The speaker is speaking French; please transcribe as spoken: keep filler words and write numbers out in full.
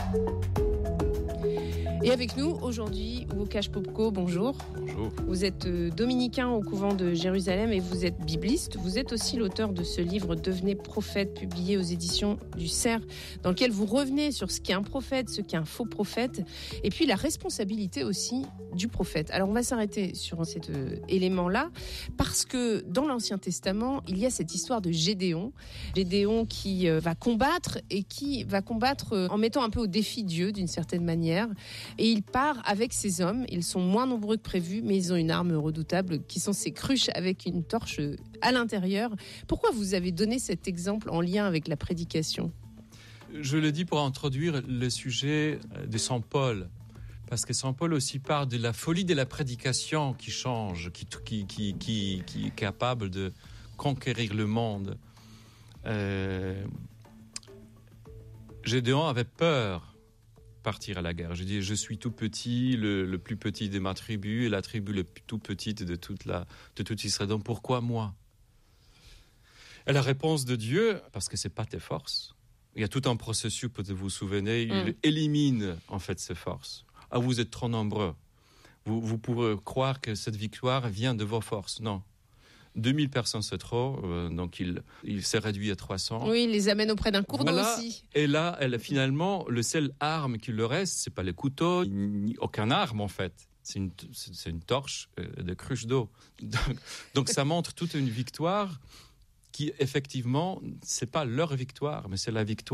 Et avec nous aujourd'hui, Łukasz Popko, bonjour. Bonjour. Vous êtes dominicain au couvent de Jérusalem et vous êtes bibliste. Vous êtes aussi l'auteur de ce livre « Devenez prophète » publié aux éditions du Cerf, dans lequel vous revenez sur ce qu'est un prophète, ce qu'est un faux prophète, et puis la responsabilité aussi du prophète. Alors on va s'arrêter sur cet euh, élément-là, parce que dans l'Ancien Testament, il y a cette histoire de Gédéon. Gédéon qui euh, va combattre et qui va combattre euh, en mettant un peu au défi Dieu d'une certaine manière. Et il part avec ses hommes. Ils sont moins nombreux que prévu, mais ils ont une arme redoutable qui sont ces cruches avec une torche à l'intérieur. Pourquoi vous avez donné cet exemple en lien avec la prédication ? Je le dis pour introduire le sujet de Saint Paul. Parce que Saint Paul aussi parle de la folie de la prédication qui change, qui, qui, qui, qui, qui est capable de conquérir le monde. Euh, Gédéon avait peur de partir à la guerre. Je dis, je suis tout petit, le, le plus petit de ma tribu, et la tribu la tout petite de toute, la, de toute Israël. Donc pourquoi moi ? Et la réponse de Dieu, parce que ce n'est pas tes forces. Il y a tout un processus, peut-être vous vous souvenez, il mm. élimine en fait ces forces. Ah, vous êtes trop nombreux. Vous, vous pourrez croire que cette victoire vient de vos forces. Non. deux mille personnes, c'est trop. Euh, donc, il, il s'est réduit à trois cents. Oui, il les amène auprès d'un cours voilà. d'eau aussi. Et là, elle, finalement, le seul arme qui leur reste, c'est pas les couteaux, ni aucun arme, en fait. C'est une, c'est une torche de cruche d'eau. Donc, donc, ça montre toute une victoire qui, effectivement, c'est pas leur victoire, mais c'est la victoire